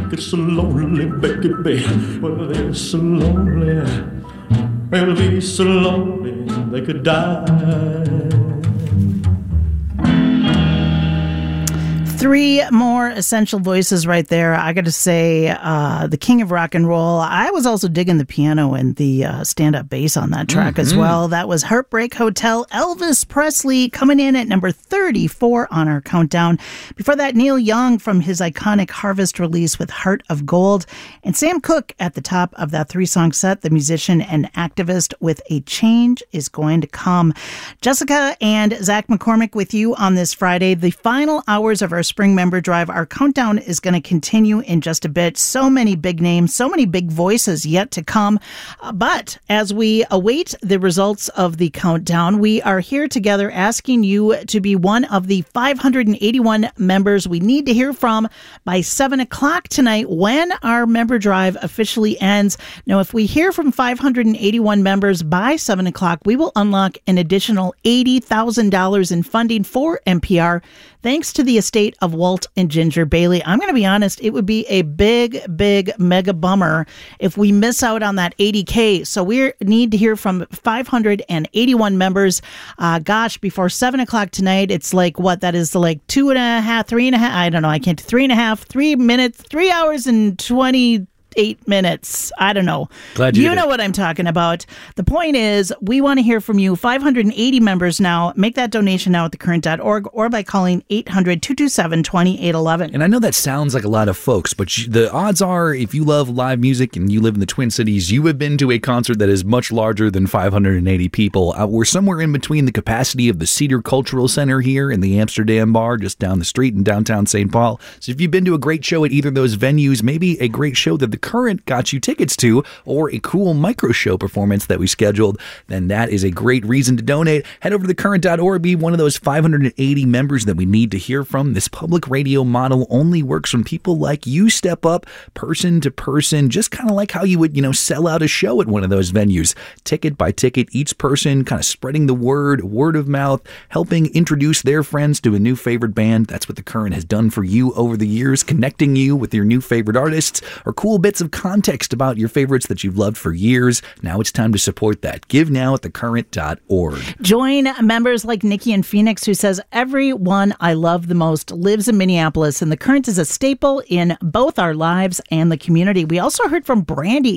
it's so lonely, baby. Well, it's so lonely. They'll be so lonely they could die. Three more essential voices right there. I got to say, the king of rock and roll. I was also digging the piano and the stand-up bass on that track as well. That was Heartbreak Hotel, Elvis Presley, coming in at number 34 on our countdown. Before that, Neil Young from his iconic Harvest release with Heart of Gold. And Sam Cooke at the top of that three-song set, the musician and activist with A Change Is Going to Come. Jessica and Zach McCormick with you on this Friday. The final hours of our Spring Member Drive. Our countdown is going to continue in just a bit. So many big names, so many big voices yet to come. But as we await the results of the countdown, we are here together asking you to be one of the 581 members we need to hear from by 7 o'clock tonight when our member drive officially ends. Now, if we hear from 581 members by 7 o'clock, we will unlock an additional $80,000 in funding for NPR, thanks to the estate of Walt and Ginger Bailey. I'm going to be honest, it would be a big, mega bummer if we miss out on that 80K. So we need to hear from 581 members. Before 7 o'clock tonight, it's like what? That is like 2.5, 3.5. I don't know. I can't. 3.5, 3 minutes, 3 hours and 28 minutes. I don't know. Glad you know what I'm talking about. The point is, we want to hear from you. 580 members now. Make that donation now at thecurrent.org or by calling 800-227-2811. And I know that sounds like a lot of folks, but the odds are, if you love live music and you live in the Twin Cities, you have been to a concert that is much larger than 580 people. We're somewhere in between the capacity of the Cedar Cultural Center here and the Amsterdam Bar just down the street in downtown St. Paul. So if you've been to a great show at either of those venues, maybe a great show that the Current got you tickets to, or a cool micro show performance that we scheduled, then that is a great reason to donate. Head over to thecurrent.org, be one of those 580 members that we need to hear from. This public radio model only works when people like you step up person to person, just kind of like how you would, sell out a show at one of those venues. Ticket by ticket, each person kind of spreading the word of mouth, helping introduce their friends to a new favorite band. That's what The Current has done for you over the years, connecting you with your new favorite artists or cool bits of context about your favorites that you've loved for years. Now it's time to support that. Give now at thecurrent.org. Join members like Nikki in Phoenix, who says, everyone I love the most lives in Minneapolis, and The Current is a staple in both our lives and the community. We also heard from Brandy,